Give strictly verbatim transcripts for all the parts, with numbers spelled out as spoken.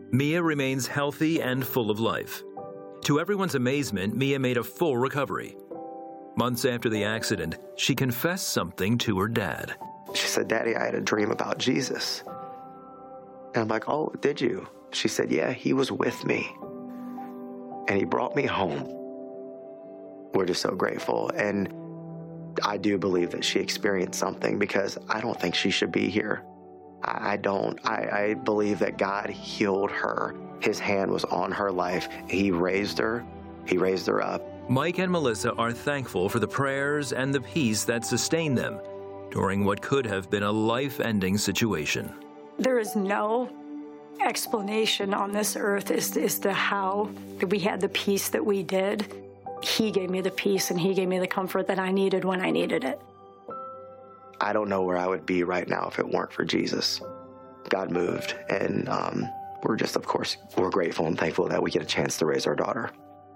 Mia remains healthy and full of life. To everyone's amazement, Mia made a full recovery. Months after the accident, she confessed something to her dad. She said, "Daddy, I had a dream about Jesus." And I'm like, "Oh, did you?" She said, "Yeah, he was with me. And he brought me home." We're just so grateful. And I do believe that she experienced something, because I don't think she should be here. I don't. I, I believe that God healed her. His hand was on her life. He raised her. He raised her up. Mike and Melissa are thankful for the prayers and the peace that sustained them during what could have been a life-ending situation. There is no explanation on this earth as, as to how we had the peace that we did. He gave me the peace, and he gave me the comfort that I needed when I needed it. I don't know where I would be right now if it weren't for Jesus. God moved, and um, we're just, of course, we're grateful and thankful that we get a chance to raise our daughter.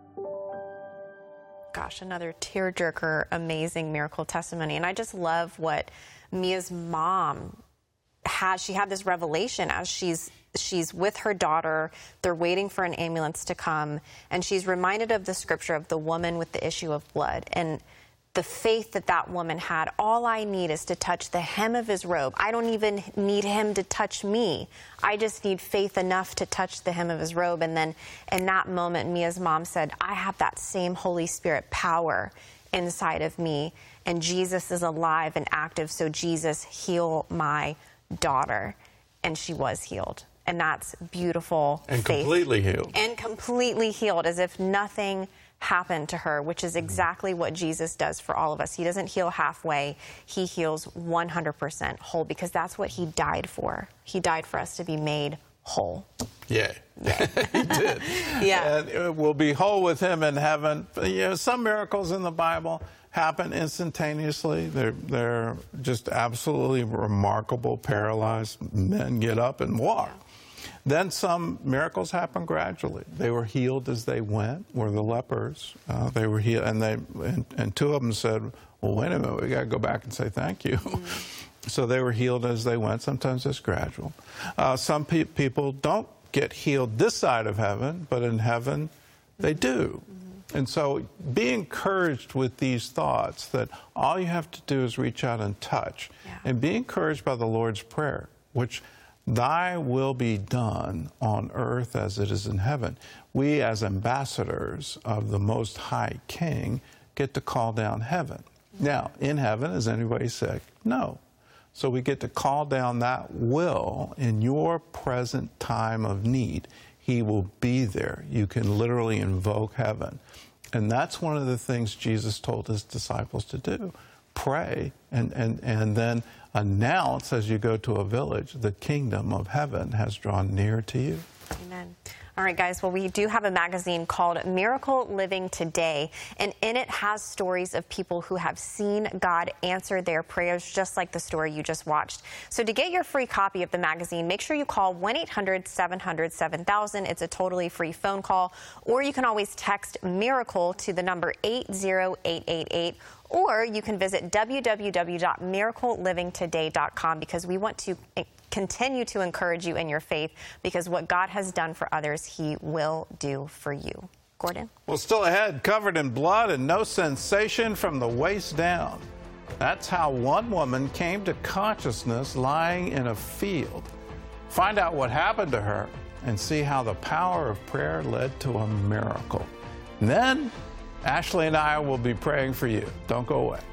Gosh, another tearjerker, amazing miracle testimony. And I just love what Mia's mom has. She had this revelation as she's she's with her daughter. They're waiting for an ambulance to come, and she's reminded of the scripture of the woman with the issue of blood and the faith that that woman had. All I need is to touch the hem of his robe. I don't even need him to touch me. I just need faith enough to touch the hem of his robe. And then in that moment, Mia's mom said, I have that same Holy Spirit power inside of me, and Jesus is alive and active, so Jesus, heal my daughter. And she was healed. And that's beautiful and faith. completely healed. And completely healed, as if nothing happened to her, which is exactly what Jesus does for all of us. He doesn't heal halfway. He heals one hundred percent whole, because that's what he died for. He died for us to be made whole. Yeah, yeah. He did. Yeah. And we'll be whole with him in heaven. You know, some miracles in the Bible happen instantaneously. They're, they're just absolutely remarkable. Paralyzed men get up and walk. Then some miracles happen gradually. They were healed as they went, were the lepers. Uh, they were healed, and, they, and, and two of them said, well, wait a minute, we got to go back and say thank you. Mm-hmm. So they were healed as they went. Sometimes it's gradual. Uh, some pe people don't get healed this side of heaven, but in heaven they do. Mm-hmm. And so be encouraged with these thoughts that all you have to do is reach out and touch. Yeah. And be encouraged by the Lord's Prayer, which, thy will be done on earth as it is in heaven. We, as ambassadors of the Most High King, get to call down heaven. Now, in heaven, is anybody sick? No. So we get to call down that will in your present time of need. He will be there. You can literally invoke heaven. And that's one of the things Jesus told his disciples to do. Pray and, and, and then announce as you go to a village, the kingdom of heaven has drawn near to you. Amen. All right, guys, well, we do have a magazine called Miracle Living Today, and in it has stories of people who have seen God answer their prayers, just like the story you just watched. So to get your free copy of the magazine, make sure you call one eight hundred, seven hundred, seven thousand. It's a totally free phone call, or you can always text MIRACLE to the number eight zero eight eight eight, or you can visit w w w dot miracle living today dot com, because we want to continue to encourage you in your faith, because what God has done for others, he will do for you. Gordon? Well, still ahead, covered in blood and no sensation from the waist down. That's how one woman came to consciousness lying in a field. Find out what happened to her and see how the power of prayer led to a miracle. And then Ashley and I will be praying for you. Don't go away.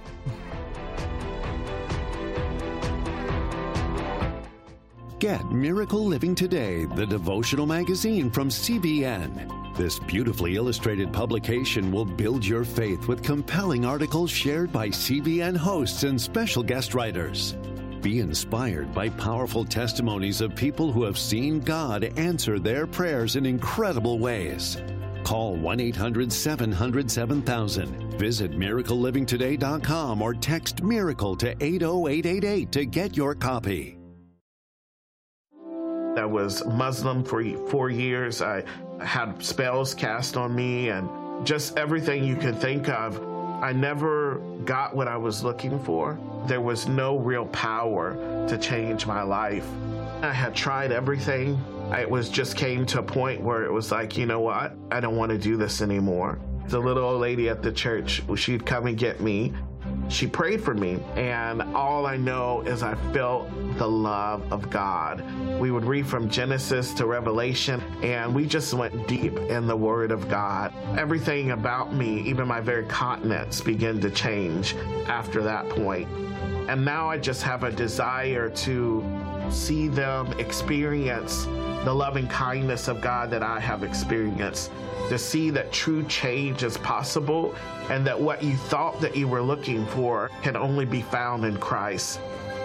Get Miracle Living Today, the devotional magazine from C B N. This beautifully illustrated publication will build your faith with compelling articles shared by C B N hosts and special guest writers. Be inspired by powerful testimonies of people who have seen God answer their prayers in incredible ways. Call one eight hundred, seven hundred, seven thousand. Visit miracle living today dot com or text MIRACLE to eight oh eight eight eight to get your copy. I was Muslim for four years. I had spells cast on me and just everything you could think of. I never got what I was looking for. There was no real power to change my life. I had tried everything it was just came to a point where it was like, you know what? I don't want to do this anymore. The little old lady at the church, she'd come and get me. She prayed for me, and all I know is I felt the love of God. We would read from Genesis to Revelation, and we just went deep in the Word of God. Everything about me, even my very continents, began to change after that point. And now I just have a desire to see them experience the loving kindness of God that I have experienced, to see that true change is possible and that what you thought that you were looking for can only be found in Christ.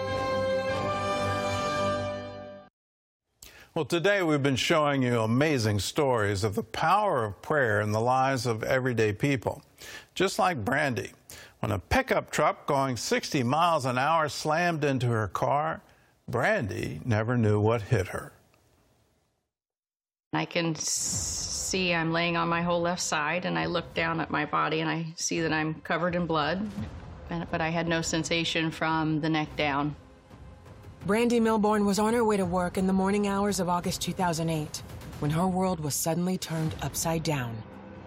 Well, today we've been showing you amazing stories of the power of prayer in the lives of everyday people. Just like Brandy, when a pickup truck going sixty miles an hour slammed into her car, Brandy never knew what hit her. I can see I'm laying on my whole left side, and I look down at my body and I see that I'm covered in blood, but I had no sensation from the neck down. Brandy Milbourne was on her way to work in the morning hours of August two thousand eight when her world was suddenly turned upside down.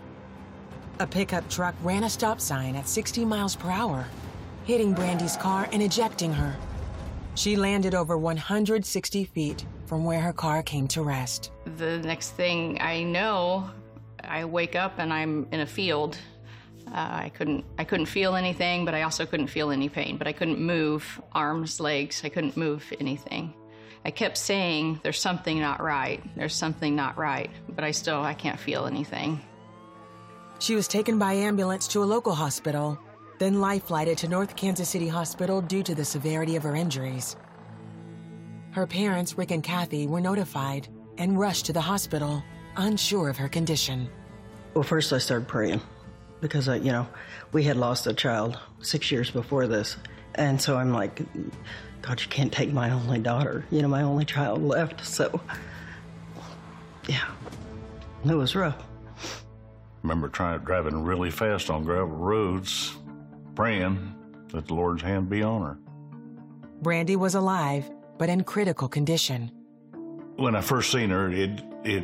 A pickup truck ran a stop sign at sixty miles per hour, hitting Brandy's car and ejecting her. She landed over one hundred sixty feet from where her car came to rest. The next thing I know, I wake up and I'm in a field. Uh, I couldn't, I couldn't feel anything, but I also couldn't feel any pain. But I couldn't move arms, legs. I couldn't move anything. I kept saying, "There's something not right. There's something not right." But I still, I can't feel anything. She was taken by ambulance to a local hospital, then life-flighted to North Kansas City Hospital due to the severity of her injuries. Her parents, Rick and Kathy, were notified and rushed to the hospital, unsure of her condition. Well, first I started praying because, I, you know, we had lost a child six years before this. And so I'm like, God, you can't take my only daughter, you know, my only child left. So, yeah, it was rough. Remember trying driving really fast on gravel roads, praying that the Lord's hand be on her. Brandy was alive, but in critical condition. When I first seen her, it it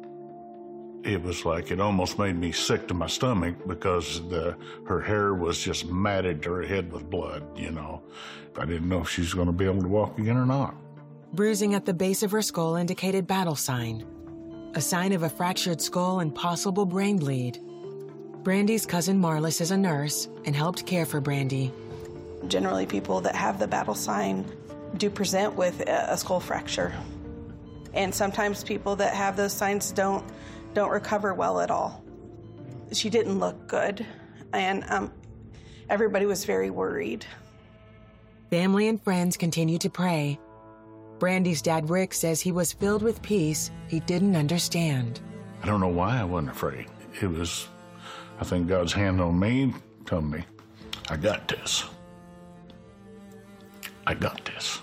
it was like it almost made me sick to my stomach because the her hair was just matted to her head with blood, you know. I didn't know if she was going to be able to walk again or not. Bruising at the base of her skull indicated battle sign, a sign of a fractured skull and possible brain bleed. Brandy's cousin Marlis is a nurse and helped care for Brandy. Generally, people that have the battle sign do present with a skull fracture. And sometimes people that have those signs don't don't recover well at all. She didn't look good, and um, everybody was very worried. Family and friends continued to pray. Brandy's dad, Rick, says he was filled with peace he didn't understand. I don't know why I wasn't afraid. It was, I think, God's hand on me, telling me, I got this. I got this.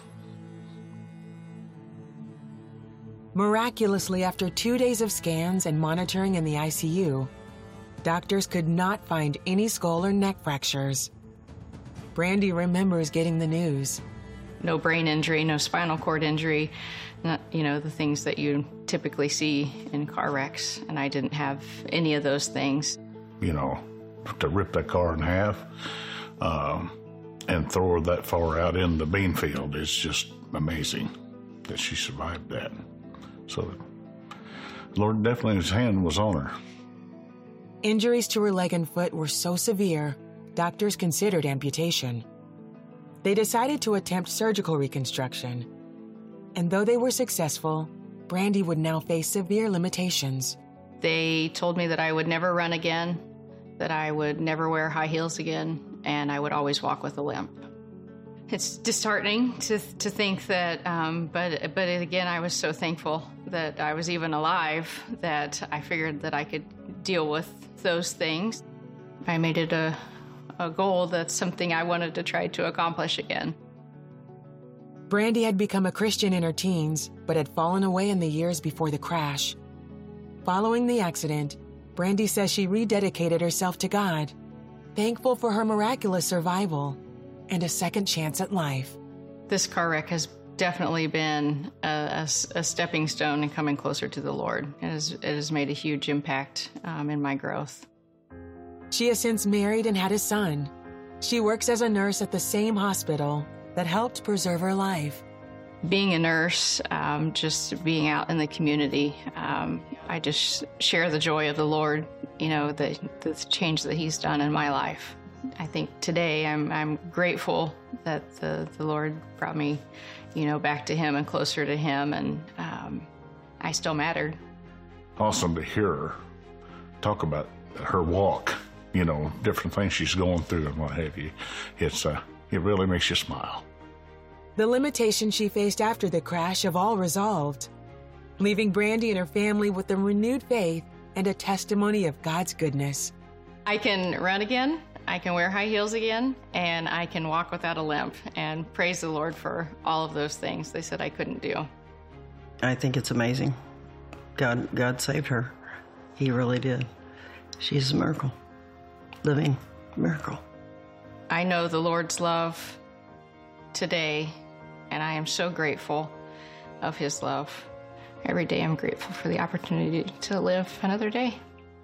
Miraculously, after two days of scans and monitoring in the I C U, doctors could not find any skull or neck fractures. Brandy remembers getting the news. No brain injury, no spinal cord injury, not, you know, the things that you typically see in car wrecks, and I didn't have any of those things. You know, to rip that car in half um, and throw her that far out in the bean field is just amazing that she survived that. So, Lord, definitely his hand was on her. Injuries to her leg and foot were so severe, doctors considered amputation. They decided to attempt surgical reconstruction. And though they were successful, Brandy would now face severe limitations. They told me that I would never run again, that I would never wear high heels again, and I would always walk with a limp. It's disheartening to to think that, um, but but again, I was so thankful that I was even alive that I figured that I could deal with those things. I made it a, a goal that's something I wanted to try to accomplish again. Brandy had become a Christian in her teens, but had fallen away in the years before the crash. Following the accident, Brandy says she rededicated herself to God, thankful for her miraculous survival and a second chance at life. This car wreck has definitely been a, a, a stepping stone in coming closer to the Lord. It has, it has made a huge impact um, in my growth. She has since married and had a son. She works as a nurse at the same hospital that helped preserve her life. Being a nurse, um, just being out in the community, um, I just share the joy of the Lord, you know, the, the change that He's done in my life. I think today I'm, I'm grateful that the, the Lord brought me, you know, back to Him and closer to Him, and um, I still mattered. Awesome to hear her talk about her walk, you know, different things she's going through and what have you. It's, uh, it really makes you smile. The limitations she faced after the crash have all resolved, leaving Brandy and her family with a renewed faith and a testimony of God's goodness. I can run again, I can wear high heels again, and I can walk without a limp, and praise the Lord for all of those things they said I couldn't do. I think it's amazing. God, God saved her. He really did. She's a miracle, living miracle. I know the Lord's love today, and I am so grateful of His love. Every day I'm grateful for the opportunity to live another day.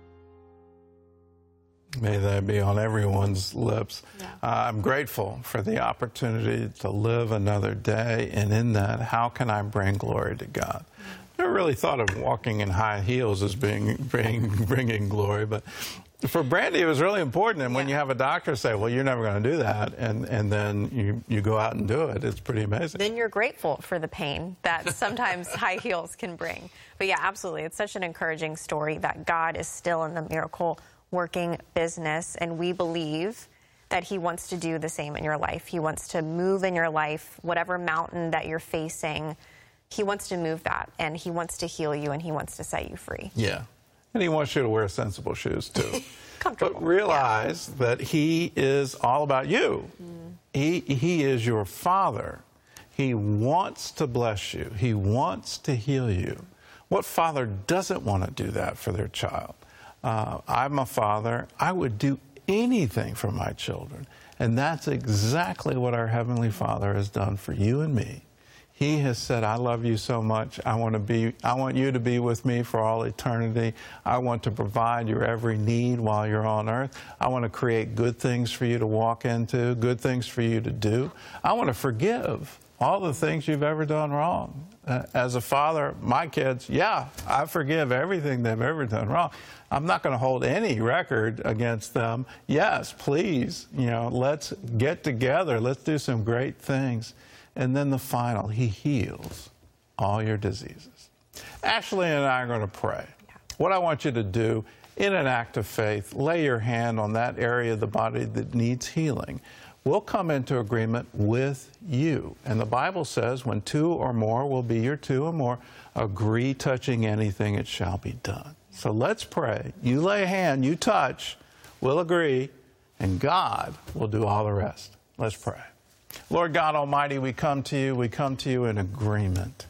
May that be on everyone's lips. Yeah. Uh, I'm grateful for the opportunity to live another day, and in that, how can I bring glory to God? I never really thought of walking in high heels as being, being bringing glory, but for Brandy, it was really important. And when you have a doctor say, well, you're never going to do that, and, and then you, you go out and do it, it's pretty amazing. Then you're grateful for the pain that sometimes high heels can bring. But yeah, absolutely. It's such an encouraging story that God is still in the miracle working business, and we believe that He wants to do the same in your life. He wants to move in your life, whatever mountain that you're facing. He wants to move that, and He wants to heal you, and He wants to set you free. Yeah. And He wants you to wear sensible shoes, too. But realize yeah. that He is all about you. Mm. He, he is your Father. He wants to bless you. He wants to heal you. What father doesn't want to do that for their child? Uh, I'm a father. I would do anything for my children. And that's exactly what our Heavenly Father has done for you and me. He has said, I love you so much. I want to be, I want you to be with me for all eternity. I want to provide your every need while you're on earth. I want to create good things for you to walk into, good things for you to do. I want to forgive all the things you've ever done wrong. Uh, as a father, my kids, yeah, I forgive everything they've ever done wrong. I'm not going to hold any record against them. Yes, please, you know, let's get together. Let's do some great things. And then the final, He heals all your diseases. Ashley and I are going to pray. What I want you to do, in an act of faith, lay your hand on that area of the body that needs healing. We'll come into agreement with you. And the Bible says, when two or more will be your two or more, agree touching anything, it shall be done. So let's pray. You lay a hand, you touch, we'll agree, and God will do all the rest. Let's pray. Lord God Almighty, we come to you, we come to you in agreement.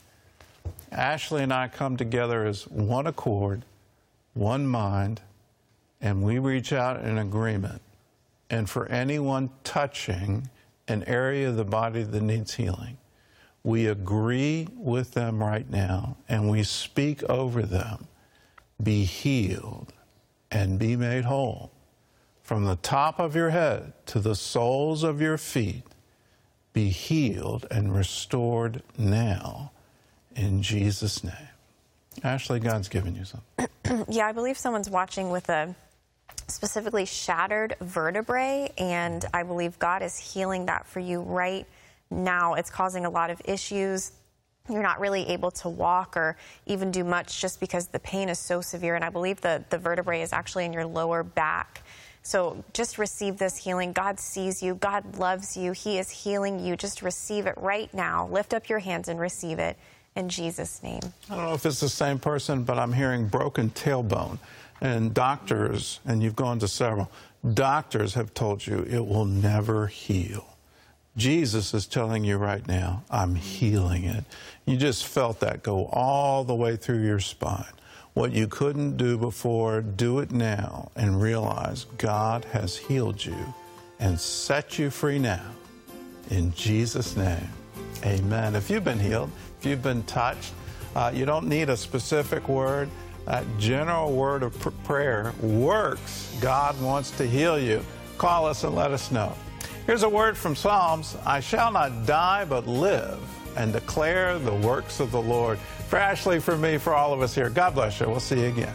Ashley and I come together as one accord, one mind, and we reach out in agreement. And for anyone touching an area of the body that needs healing, we agree with them right now, and we speak over them. Be healed and be made whole. From the top of your head to the soles of your feet, be healed and restored now in Jesus' name. Ashley, God's given you something. Yeah, I believe someone's watching with a specifically shattered vertebrae, and I believe God is healing that for you right now. It's causing a lot of issues. You're not really able to walk or even do much just because the pain is so severe, and I believe the, the vertebrae is actually in your lower back. So just receive this healing. God sees you. God loves you. He is healing you. Just receive it right now. Lift up your hands and receive it in Jesus' name. I don't know if it's the same person, but I'm hearing broken tailbone. And doctors, and you've gone to several, doctors have told you it will never heal. Jesus is telling you right now, I'm healing it. You just felt that go all the way through your spine. What you couldn't do before, do it now and realize God has healed you and set you free now. In Jesus' name, Amen. If you've been healed, if you've been touched, uh, you don't need a specific word. That general word of pr- prayer works. God wants to heal you. Call us and let us know. Here's a word from Psalms. I shall not die but live and declare the works of the Lord. For Ashley, for me, for all of us here, God bless you. We'll see you again.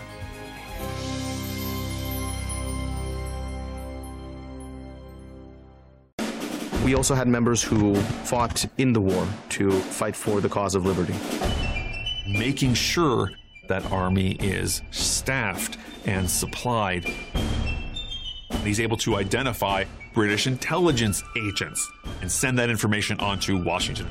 We also had members who fought in the war to fight for the cause of liberty. Making sure that army is staffed and supplied. He's able to identify British intelligence agents and send that information on to Washington.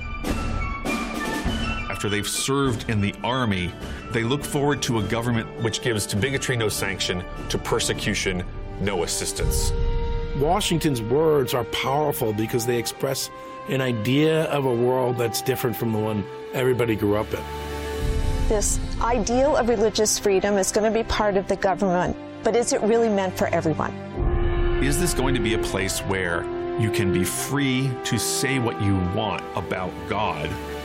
After they've served in the army, they look forward to a government which gives to bigotry no sanction, to persecution no assistance. Washington's words are powerful because they express an idea of a world that's different from the one everybody grew up in. This ideal of religious freedom is going to be part of the government, but is it really meant for everyone? Is this going to be a place where you can be free to say what you want about God